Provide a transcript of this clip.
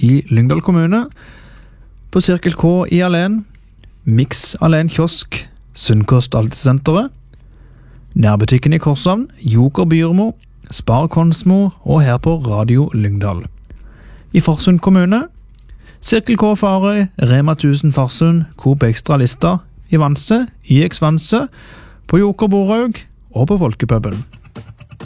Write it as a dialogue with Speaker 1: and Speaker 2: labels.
Speaker 1: i Lyngdal kommune, på Cirkel K i Alen, Mix Alen Kiosk, Sunnkost Altesenteret, nærbutikken i Korshavn, Joker Byrmo, Spar Konsmo og her på Radio Lyngdal. I Farsund kommune, Cirkel K Farøy, Rema 1000 Farsund, Coop Extra Lista, i Vanse, YX Vanse, på Joker Borhaug og på Folkepuben.